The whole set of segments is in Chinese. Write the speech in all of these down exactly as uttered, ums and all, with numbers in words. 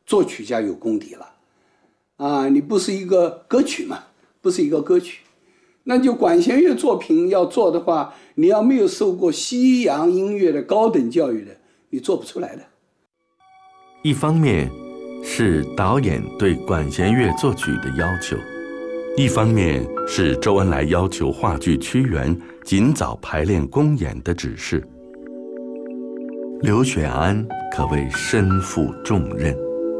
作曲家有功底了啊，你不是一个歌曲嘛，不是一个歌曲，那就管弦乐作品要做的话，你要没有受过西洋音乐的高等教育的，你做不出来的。 一方面是导演对管弦乐作曲的要求，一方面是周恩来要求话剧《屈原》尽早排练公演的指示。刘雪庵可谓身负重任。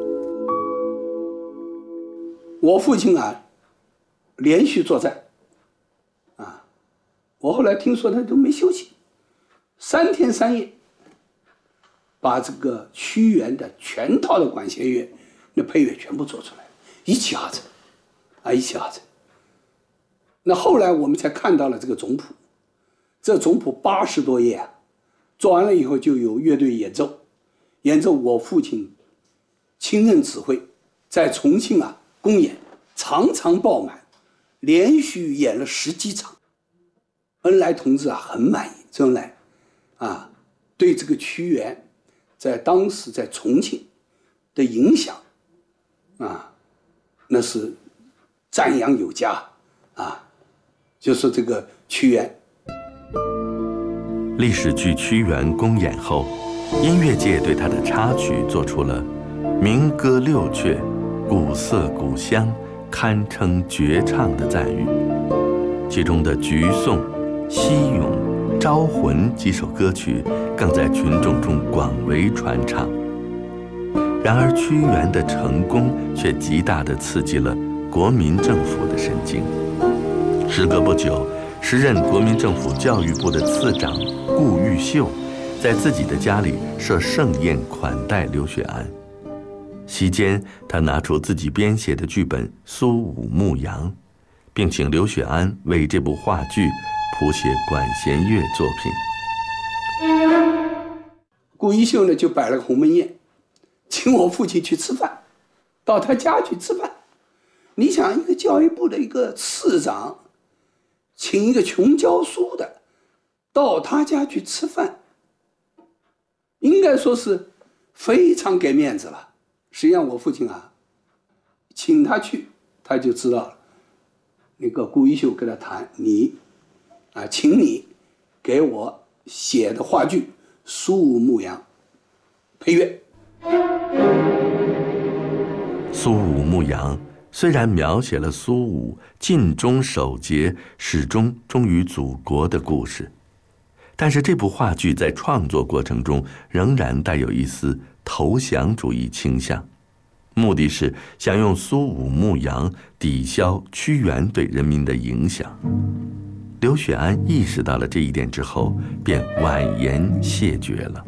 我父亲啊，连续作战啊，我后来听说他都没休息，三天三夜把这个屈原的全套的管弦乐那配乐全部做出来，一气呵成啊，一气呵成。那后来我们才看到了这个总谱，这总谱八十多页啊，做完了以后就有乐队演奏，演奏我父亲亲任指挥，在重庆啊公演，场场爆满，连续演了十几场。恩来同志啊很满意，周恩来啊对这个屈原在当时在重庆的影响啊，那是赞扬有加啊，就是这个屈原。 历史剧《屈原》公演后，音乐界对他的插曲做出了民歌六阙、古色古香，堪称绝唱的赞誉。其中的《橘颂》《西咏》《招魂》几首歌曲更在群众中广为传唱。然而屈原的成功却极大地刺激了国民政府的神经。时隔不久，时任国民政府教育部的次长顾毓秀在自己的家里设盛宴款待刘雪庵。席间，他拿出自己编写的剧本《苏武牧羊》，并请刘雪庵为这部话剧谱写管弦乐作品。 顾毓秀呢就摆了个鸿门宴，请我父亲去吃饭，到他家去吃饭。你想，一个教育部的一个次长，请一个穷教书的到他家去吃饭，应该说是非常给面子了。实际上我父亲啊请他去，他就知道了，那个顾毓秀跟他谈，你啊请你给我写的话剧《苏武牧羊》配乐。 苏武牧羊虽然描写了苏武尽忠守节、始终忠于祖国的故事，但是这部话剧在创作过程中仍然带有一丝投降主义倾向，目的是想用苏武牧羊抵消屈原对人民的影响。刘雪庵意识到了这一点之后，便婉言谢绝了。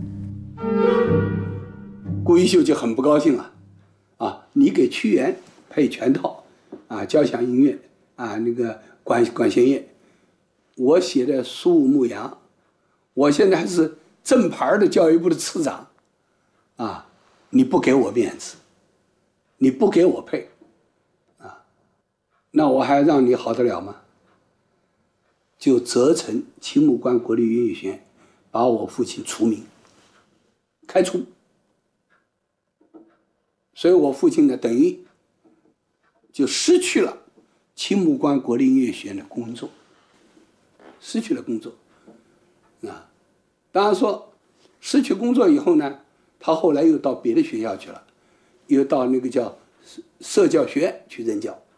顾毓秀就很不高兴了，啊，你给屈原配全套啊，交响音乐啊，那个管管弦乐，我写的《苏武牧羊》，我现在还是正牌的教育部的次长，啊，你不给我面子，你不给我配，啊，那我还让你好得了吗？就责成青木关国立音乐学院把我父亲除名，开除。所以我父亲呢，等于就失去了青木关国立音乐学院的工作，失去了工作啊。当然说失去工作以后呢，他后来又到别的学校去了，又到那个叫社教学院去任教。